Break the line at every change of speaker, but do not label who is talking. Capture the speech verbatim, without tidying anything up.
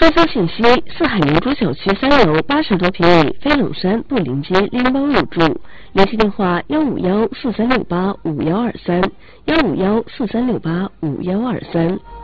特殊信息：四海明珠小区三楼八十多平米飞冷山布林街拎包入住，联系电话：幺五幺四三六八五幺二三，幺五幺四三六八五幺二三。